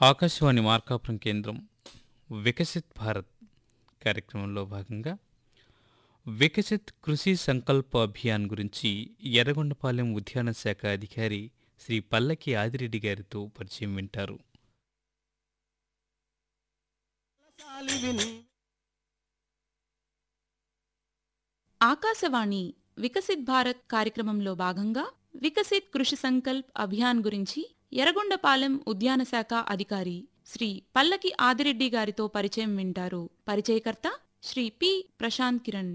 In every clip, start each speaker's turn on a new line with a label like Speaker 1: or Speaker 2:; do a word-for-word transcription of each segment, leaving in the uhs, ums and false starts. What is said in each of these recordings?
Speaker 1: ఆకాశవాణి మార్కాపురం కేంద్రం వికసిత్ భారత్ కార్యక్రమంలో భాగంగా వికసిత్ కృషి సంకల్ప అభియాన్ గురించి ఎర్రగొండపాలెం ఉద్యాన శాఖ అధికారి శ్రీ పల్లకి ఆదిరెడ్డి గారితో పరిచయం వింటారు.
Speaker 2: ఆకాశవాణి వికసిత్ భారత్ కార్యక్రమంలో భాగంగా వికసిత్ కృషి సంకల్ప్ అభియాన్ గురించి ఎర్రగొండపాలెం ఉద్యాన శాఖ అధికారి శ్రీ పల్లకి ఆదిరెడ్డి గారితో పరిచయం వింటారు. పరిచయకర్త శ్రీ పి ప్రశాంత్ కిరణ్.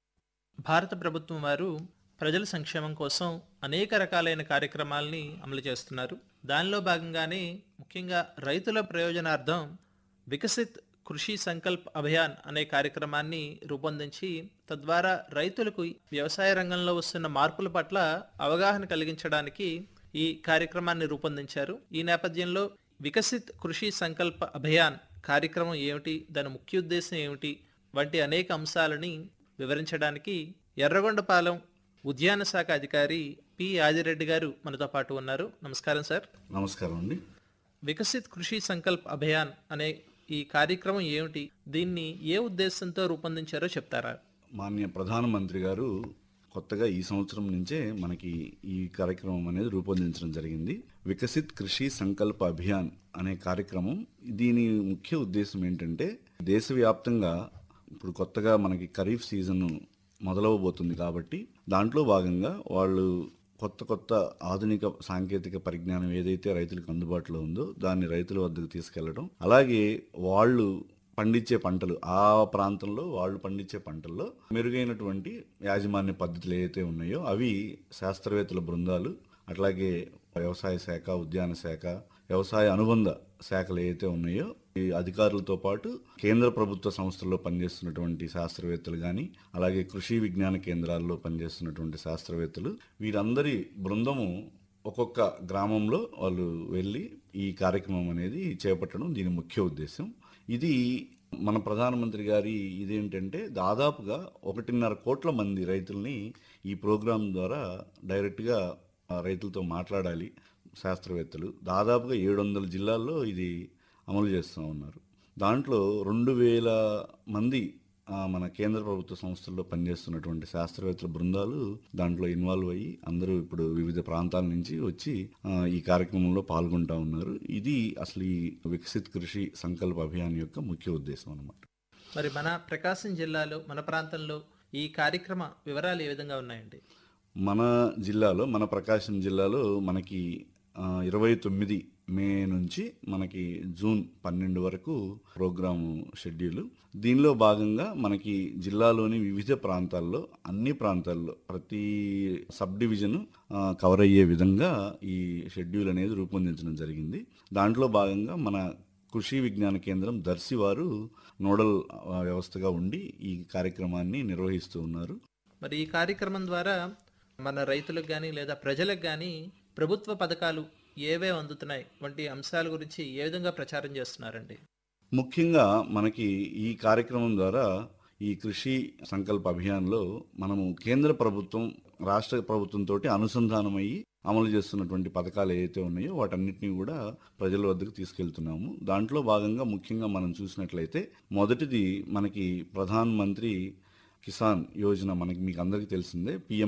Speaker 3: భారత ప్రభుత్వం వారు ప్రజల సంక్షేమం కోసం అనేక రకాలైన కార్యక్రమాల్ని అమలు చేస్తున్నారు. దానిలో భాగంగానే ముఖ్యంగా రైతుల ప్రయోజనార్థం వికసిత్ కృషి సంకల్ప్ అభియాన్ అనే కార్యక్రమాన్ని రూపొందించి తద్వారా రైతులకు వ్యవసాయ రంగంలో వస్తున్న మార్పుల పట్ల అవగాహన కలిగించడానికి ఈ కార్యక్రమాన్ని రూపొందించారు. ఈ నేపథ్యంలో వికసిత్ కృషి సంకల్ప అభియాన్ కార్యక్రమం ఏమిటి, దాని ముఖ్య ఉద్దేశం ఏమిటి వంటి అనేక అంశాలని వివరించడానికి ఎర్రగొండపాలెం ఉద్యాన శాఖ అధికారి పి ఆదిరెడ్డి గారు మనతో పాటు ఉన్నారు. నమస్కారం సార్.
Speaker 4: నమస్కారం అండి.
Speaker 3: వికసిత్ కృషి సంకల్ప్ అభియాన్ అనే ఈ కార్యక్రమం ఏమిటి, దీన్ని ఏ ఉద్దేశంతో రూపొందించారో చెప్తారా?
Speaker 4: మాన్య ప్రధానమంత్రి గారు కొత్తగా ఈ సంవత్సరం నుంచే మనకి ఈ కార్యక్రమం అనేది రూపొందించడం జరిగింది. వికసిత్ కృషి సంకల్ప అభియాన్ అనే కార్యక్రమం, దీని ముఖ్య ఉద్దేశం ఏంటంటే దేశవ్యాప్తంగా ఇప్పుడు కొత్తగా మనకి ఖరీఫ్ సీజన్ మొదలవబోతుంది కాబట్టి దాంట్లో భాగంగా వాళ్ళు కొత్త కొత్త ఆధునిక సాంకేతిక పరిజ్ఞానం ఏదైతే రైతులకు అందుబాటులో ఉందో దాన్ని రైతుల వద్దకు తీసుకెళ్లడం, అలాగే వాళ్ళు పండించే పంటలు ఆ ప్రాంతంలో వాళ్ళు పండించే పంటల్లో మెరుగైనటువంటి యాజమాన్య పద్ధతులు ఏవైతే ఉన్నాయో అవి శాస్త్రవేత్తల బృందాలు, అట్లాగే వ్యవసాయ శాఖ, ఉద్యాన శాఖ, వ్యవసాయ అనుబంధ శాఖలు ఏవైతే ఉన్నాయో ఈ అధికారులతో పాటు కేంద్ర ప్రభుత్వ సంస్థల్లో పనిచేస్తున్నటువంటి శాస్త్రవేత్తలు కానీ, అలాగే కృషి విజ్ఞాన కేంద్రాల్లో పనిచేస్తున్నటువంటి శాస్త్రవేత్తలు, వీరందరి బృందము ఒక్కొక్క గ్రామంలో వాళ్ళు వెళ్ళి ఈ కార్యక్రమం అనేది చేపట్టడం దీని ముఖ్య ఉద్దేశం. ఇది మన ప్రధానమంత్రి గారి ఇదేంటంటే దాదాపుగా ఒకటిన్నర కోట్ల మంది రైతుల్ని ఈ ప్రోగ్రాం ద్వారా డైరెక్ట్గా రైతులతో మాట్లాడాలి శాస్త్రవేత్తలు. దాదాపుగా ఏడు వందల జిల్లాల్లో ఇది అమలు చేస్తూ ఉన్నారు. దాంట్లో రెండు వేల మంది మన కేంద్ర ప్రభుత్వ సంస్థల్లో పనిచేస్తున్నటువంటి శాస్త్రవేత్తల బృందాలు దాంట్లో ఇన్వాల్వ్ అయ్యి అందరూ ఇప్పుడు వివిధ ప్రాంతాల నుంచి వచ్చి ఈ కార్యక్రమంలో పాల్గొంటూ ఉన్నారు. ఇది అసలు ఈ వికసిత్ కృషి సంకల్ప అభియాన్ యొక్క ముఖ్య ఉద్దేశం అన్నమాట.
Speaker 3: మరి మన ప్రకాశం జిల్లాలో, మన ప్రాంతంలో ఈ కార్యక్రమ వివరాలు ఏ విధంగా ఉన్నాయండి?
Speaker 4: మన జిల్లాలో, మన ప్రకాశం జిల్లాలో మనకి ఇరవై తొమ్మిది మే నుంచి మనకి జూన్ పన్నెండు వరకు ప్రోగ్రాము షెడ్యూల్. దీనిలో భాగంగా మనకి జిల్లాలోని వివిధ ప్రాంతాల్లో, అన్ని ప్రాంతాల్లో ప్రతి సబ్ డివిజన్ కవర్ అయ్యే విధంగా ఈ షెడ్యూల్ అనేది రూపొందించడం జరిగింది. దాంట్లో భాగంగా మన కృషి విజ్ఞాన కేంద్రం దర్శి వారు నోడల్ వ్యవస్థగా ఉండి ఈ కార్యక్రమాన్ని నిర్వహిస్తూ ఉన్నారు.
Speaker 3: మరి ఈ కార్యక్రమం ద్వారా మన రైతులకు కానీ లేదా ప్రజలకు కానీ ప్రభుత్వ పథకాలు ఏవే అందుతున్నాయి వంటి అంశాల గురించి ఏ విధంగా ప్రచారం చేస్తున్నారండి?
Speaker 4: ముఖ్యంగా మనకి ఈ కార్యక్రమం ద్వారా ఈ కృషి సంకల్ప అభియాన్లో మనము కేంద్ర ప్రభుత్వం, రాష్ట్ర ప్రభుత్వంతో అనుసంధానమయ్యి అమలు చేస్తున్నటువంటి పథకాలు ఏవైతే ఉన్నాయో వాటన్నిటినీ కూడా ప్రజల వద్దకు తీసుకెళ్తున్నాము. దాంట్లో భాగంగా ముఖ్యంగా మనం చూసినట్లయితే మొదటిది మనకి ప్రధాన్ మంత్రి కిసాన్ యోజన, మనకి మీకు అందరికీ తెలిసిందే. పిఎం